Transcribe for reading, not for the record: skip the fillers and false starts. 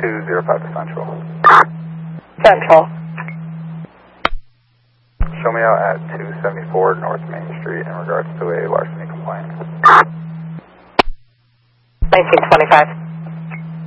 205 to Central. Central. Show me out at 274 North Main Street in regards to a larceny complaint. 1925.